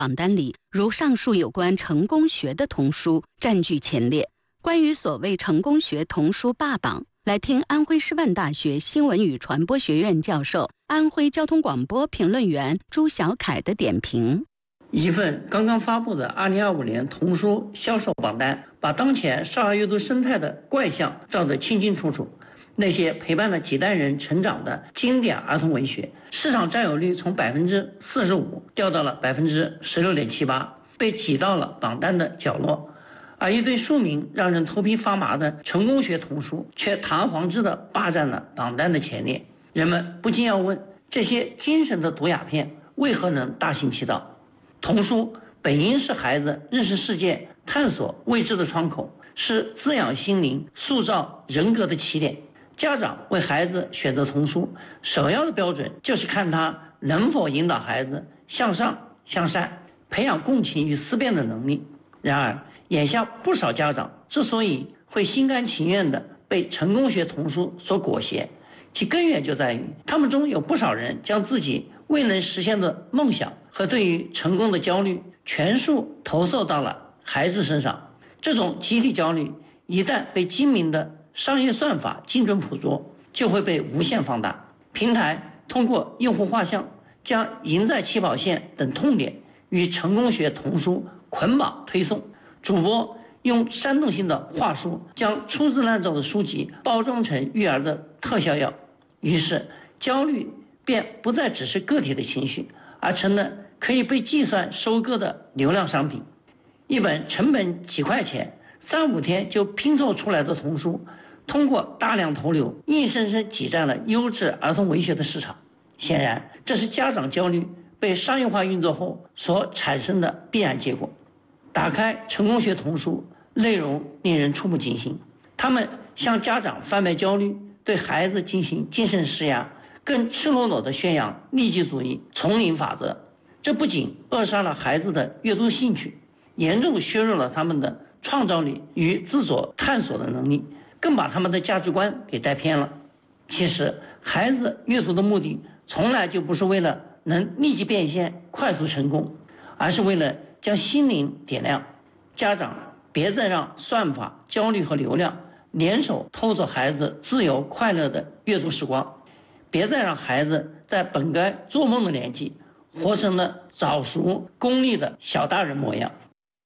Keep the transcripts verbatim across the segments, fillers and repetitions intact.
榜单里，如上述有关成功学的童书占据前列。关于所谓成功学童书霸榜，来听安徽师范大学新闻与传播学院教授、安徽交通广播评论员朱小凯的点评。 一份刚刚发布的二零二五年童书销售榜单，把当前少儿阅读生态的怪象照得清清楚楚。那些陪伴了几代人成长的经典儿童文学，市场占有率从百分之四十五掉到了百分之十六点七八，被挤到了榜单的角落。而一堆书名让人头皮发麻的成功学童书，却堂而皇之地霸占了榜单的前列。人们不禁要问：这些精神的毒鸦片为何能大行其道？童书本应是孩子认识世界、探索未知的窗口，是滋养心灵、塑造人格的起点。家长为孩子选择童书，首要的标准就是看他能否引导孩子向上向善，培养共情与思辨的能力。然而，眼下不少家长之所以会心甘情愿地被成功学童书所裹挟，其根源就在于他们中有不少人将自己未能实现的梦想和对于成功的焦虑全数投射到了孩子身上。这种集体焦虑一旦被精明的商业算法精准捕捉，就会被无限放大。平台通过用户画像，将赢在起跑线等痛点与成功学童书捆绑推送，主播用煽动性的话术将粗制滥造的书籍包装成育儿的特效药，于是焦虑便不再只是个体的情绪，而成了可以被计算收割的流量商品。一本成本几块钱、三五天就拼凑出来的童书，通过大量投流，硬生生挤占了优质儿童文学的市场。显然，这是家长焦虑被商业化运作后所产生的必然结果。打开成功学童书，内容令人触目惊心。他们向家长贩卖焦虑，对孩子进行精神施压，更赤裸裸地宣扬利己主义、丛林法则。这不仅扼杀了孩子的阅读兴趣，严重削弱了他们的创造力与自我探索的能力，更把他们的价值观给带偏了。其实，孩子阅读的目的从来就不是为了能立即变现、快速成功，而是为了将心灵点亮。家长别再让算法、焦虑和流量联手偷走孩子自由快乐的阅读时光，别再让孩子在本该做梦的年纪，活成了早熟功利的小大人模样。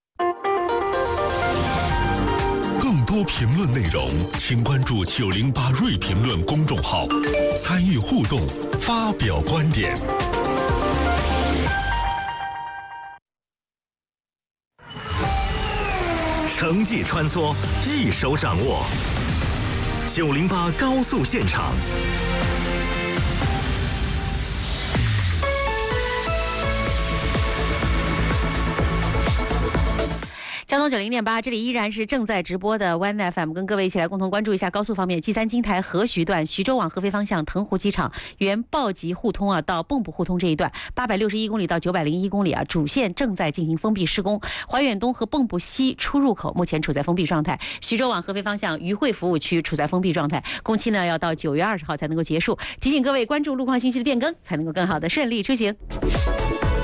更多评论内容，请关注九零八锐评论公众号，参与互动，发表观点。 城际穿梭，一手掌握。九零八高速现场。 交通九零点八，这里依然是正在直播的 One F M， 跟各位一起来共同关注一下高速方面。G 三京台合徐段徐州往合肥方向腾湖机场原报集互通啊到蚌埠互通这一段八百六十一公里到九百零一公里啊，主线正在进行封闭施工。怀远东和蚌埠西出入口目前处在封闭状态，徐州往合肥方向渝汇服务区处在封闭状态，工期呢要到九月二十号才能够结束。提醒各位关注路况信息的变更，才能够更好的顺利出行。